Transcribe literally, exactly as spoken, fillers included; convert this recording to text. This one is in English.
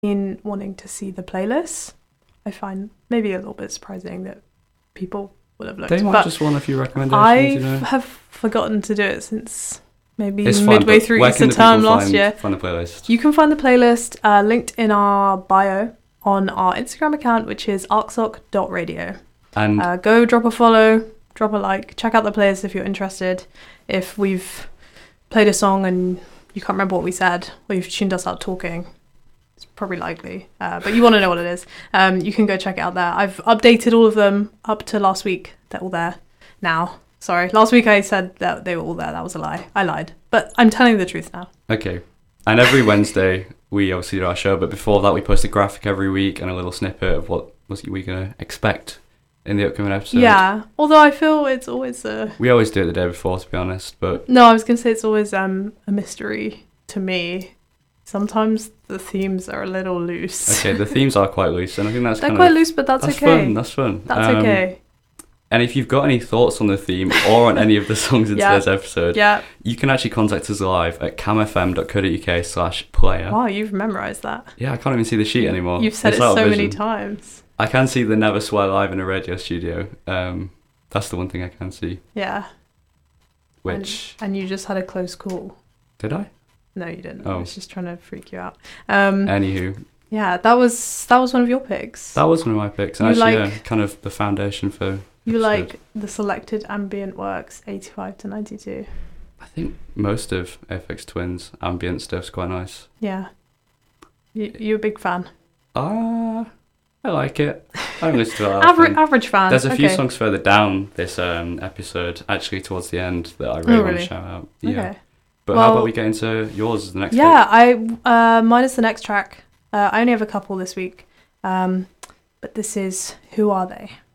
been wanting to see the playlist. I find maybe a little bit surprising that people would have looked. They might but just want a few recommendations. I you know? have forgotten to do it since maybe It's fun, midway but through where Easter can the term people last find, year. Find the playlist. You can find the playlist uh, linked in our bio on our Instagram account, which is arcsoc dot radio. And uh, go drop a follow, drop a like, check out the playlist if you're interested. If we've played a song and you can't remember what we said, or you've tuned us out talking, it's probably likely, uh, but you want to know what it is, um, you can go check it out there. I've updated all of them up to last week. They're all there now. Sorry, last week I said that they were all there. That was a lie. I lied. But I'm telling the truth now. Okay. And every Wednesday, we obviously do our show, but before that, we post a graphic every week and a little snippet of what was we going to expect in the upcoming episode. Yeah, although I feel it's always a... We always do it the day before, to be honest, but... No, I was going to say it's always um a mystery to me. Sometimes the themes are a little loose. Okay, the themes are quite loose, and I think that's They're kind quite of... loose, but that's, that's okay. Fun, that's fun. That's Um, okay. And if you've got any thoughts on the theme or on any of the songs in Yeah. today's episode, Yeah. you can actually contact us live at camfm dot co dot uk slash player. Wow, you've memorised that. Yeah, I can't even see the sheet anymore. You've said It's it out so of many vision. times. I can see the Never Swear live in a radio studio. Um, that's the one thing I can see. Yeah. Which... And, and you just had a close call. Did I? No, you didn't. Oh. I was just trying to freak you out. Um, Anywho, yeah, that was that was one of your picks. that was one of my picks. And You actually, like- yeah, kind of the foundation for... You episode. like the selected ambient works, eighty-five to ninety-two. I think most of Aphex Twin's ambient stuff's quite nice. Yeah. You, you're a big fan. Ah, I like it. I don't listen to it that Average, often. average fan. There's a few okay. songs further down this um, episode, actually towards the end, that I really Oh, want really? to shout out. Yeah. Okay. But how Well- about we get into yours as the next Yeah, I uh, mine is the next track. Uh, I only have a couple this week. Um, but this is Who Are They?